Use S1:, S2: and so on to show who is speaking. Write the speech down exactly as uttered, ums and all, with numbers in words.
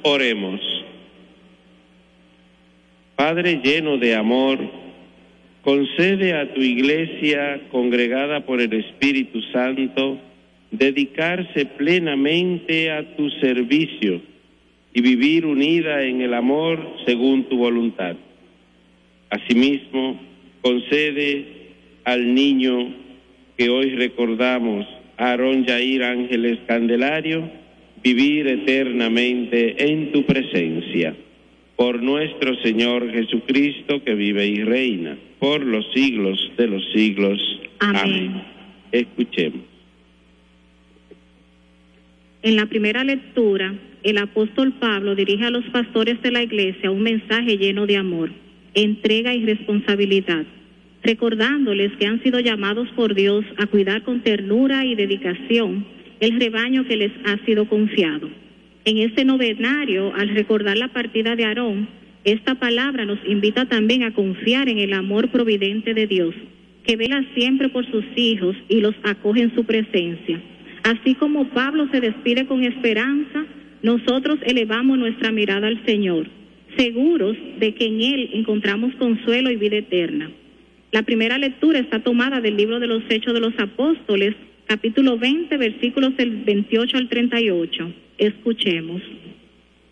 S1: Oremos. Padre lleno de amor, concede a tu Iglesia, congregada por el Espíritu Santo, dedicarse plenamente a tu servicio y vivir unida en el amor según tu voluntad. Asimismo, concede al niño que hoy recordamos, Aarón Yair Ángeles Candelario, vivir eternamente en tu presencia. Por nuestro Señor Jesucristo, que vive y reina por los siglos de los siglos. Amén. Amén. Escuchemos.
S2: En la primera lectura, el apóstol Pablo dirige a los pastores de la iglesia un mensaje lleno de amor, entrega y responsabilidad, recordándoles que han sido llamados por Dios a cuidar con ternura y dedicación el rebaño que les ha sido confiado. En este novenario, al recordar la partida de Aarón, esta palabra nos invita también a confiar en el amor providente de Dios, que vela siempre por sus hijos y los acoge en su presencia. Así como Pablo se despide con esperanza, nosotros elevamos nuestra mirada al Señor, seguros de que en Él encontramos consuelo y vida eterna. La primera lectura está tomada del libro de los Hechos de los Apóstoles, capítulo veinte, versículos del veintiocho al treinta y ocho. Escuchemos.